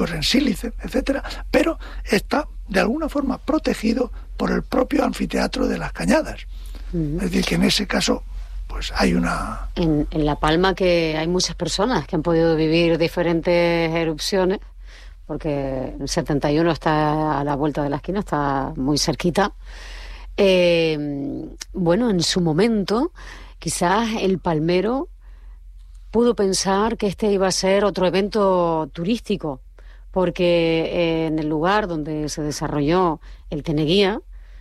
pues en sílice, etcétera, pero está de alguna forma protegido por el propio anfiteatro de las Cañadas. Es decir, que en ese caso pues hay una... En La Palma, que hay muchas personas que han podido vivir diferentes erupciones, porque el 71 está a la vuelta de la esquina, está muy cerquita. Bueno, en su momento, quizás el Palmero pudo pensar que este iba a ser otro evento turístico, porque en el lugar donde se desarrolló el Teneguía,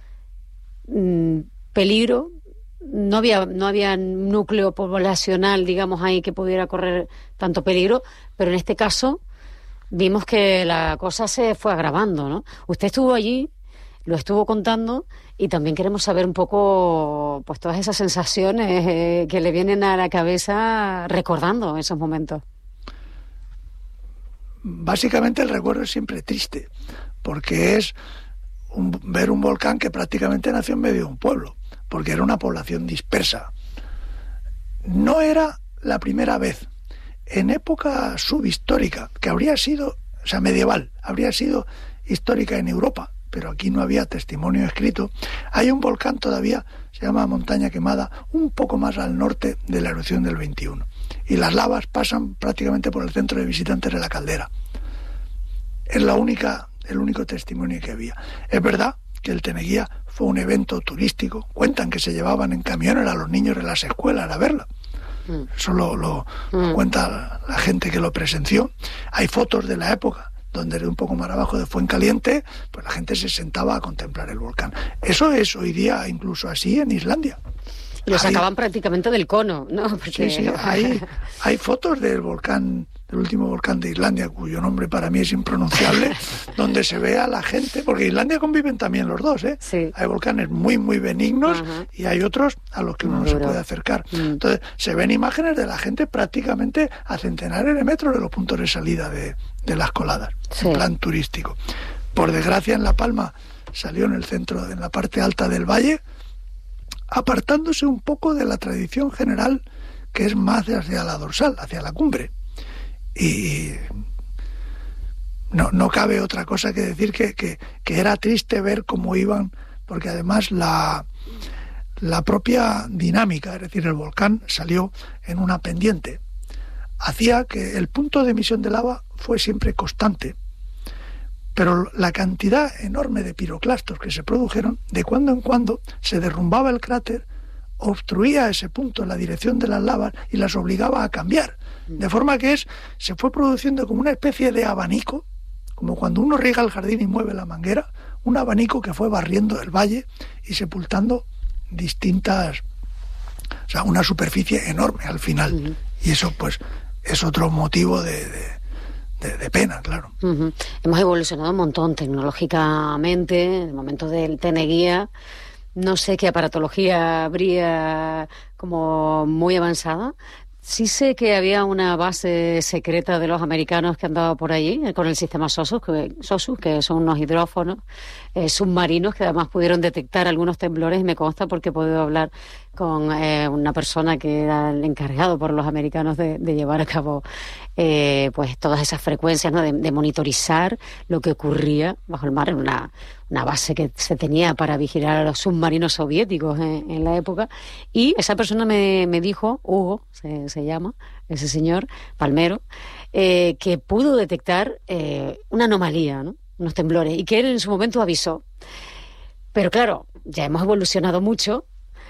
peligro, no había núcleo poblacional, digamos, ahí que pudiera correr tanto peligro, pero en este caso vimos que la cosa se fue agravando, ¿no? Usted estuvo allí, lo estuvo contando, y también queremos saber un poco, pues, todas esas sensaciones que le vienen a la cabeza recordando esos momentos. Básicamente el recuerdo es siempre triste, porque es ver un volcán que prácticamente nació en medio de un pueblo, porque era una población dispersa. No era la primera vez. En época subhistórica, que habría sido, o sea, medieval, habría sido histórica en Europa, pero aquí no había testimonio escrito, hay un volcán todavía, se llama Montaña Quemada, un poco más al norte de la erupción del 21. Y las lavas pasan prácticamente por el centro de visitantes de la caldera. Es el único testimonio que había. Es verdad que el Teneguía fue un evento turístico. Cuentan que se llevaban en camiones a los niños de las escuelas a verla. Eso lo cuenta la gente que lo presenció. Hay fotos de la época donde un poco más abajo de Fuencaliente, pues la gente se sentaba a contemplar el volcán. Eso es hoy día incluso así en Islandia. Lo sacaban prácticamente del cono, ¿no? Porque... Sí, hay fotos del volcán, del último volcán de Islandia, cuyo nombre para mí es impronunciable, donde se ve a la gente, porque en Islandia conviven también los dos, ¿eh? Sí. Hay volcanes muy, muy benignos, y hay otros a los que uno no se puede acercar. Entonces, se ven imágenes de la gente prácticamente a centenares de metros de los puntos de salida de las coladas, en plan turístico. Por desgracia, en La Palma salió en el centro, en la parte alta del valle, apartándose un poco de la tradición general, que es más hacia la dorsal, hacia la cumbre. Y no cabe otra cosa que decir que era triste ver cómo iban, porque además la propia dinámica, es decir, el volcán salió en una pendiente, hacía que el punto de emisión de lava fue siempre constante, pero la cantidad enorme de piroclastos que se produjeron, de cuando en cuando se derrumbaba el cráter, obstruía ese punto en la dirección de las lavas y las obligaba a cambiar. De forma que se fue produciendo como una especie de abanico, como cuando uno riega el jardín y mueve la manguera, un abanico que fue barriendo el valle y sepultando distintas, o sea, una superficie enorme al final. Y eso pues es otro motivo de pena, claro. Hemos evolucionado un montón tecnológicamente. En el momento del Teneguía, no sé qué aparatología habría como muy avanzada. Sí sé que había una base secreta de los americanos que andaba por allí con el sistema SOSUS, que son unos hidrófonos submarinos que además pudieron detectar algunos temblores, y me consta porque he podido hablar con una persona que era el encargado por los americanos de llevar a cabo pues todas esas frecuencias, ¿no? de monitorizar lo que ocurría bajo el mar en una base que se tenía para vigilar a los submarinos soviéticos en la época. Y esa persona me dijo, Hugo se llama, ese señor Palmero, que pudo detectar una anomalía, ¿no? Unos temblores, y que él en su momento avisó. Pero claro, ya hemos evolucionado mucho,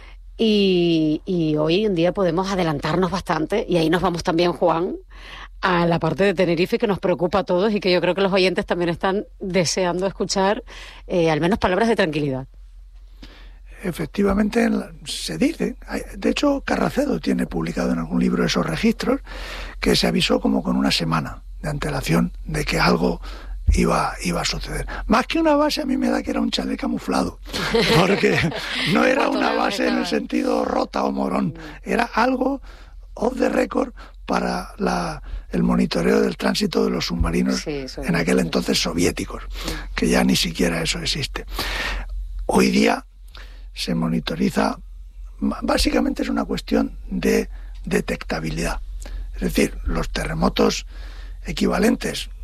y hoy en día podemos adelantarnos bastante, y ahí nos vamos también, Juan, a la parte de Tenerife, que nos preocupa a todos y que yo creo que los oyentes también están deseando escuchar al menos palabras de tranquilidad. Efectivamente, se dice, de hecho Carracedo tiene publicado en algún libro esos registros, que se avisó como con una semana de antelación de que algo iba a suceder. Más que una base, a mí me da que era un chalet camuflado, porque no era una base en el sentido rota o morón, era algo off the record para el monitoreo del tránsito de los submarinos en aquel entonces soviéticos, que ya ni siquiera eso existe. Hoy día se monitoriza, básicamente es una cuestión de detectabilidad. Es decir, los terremotos equivalentes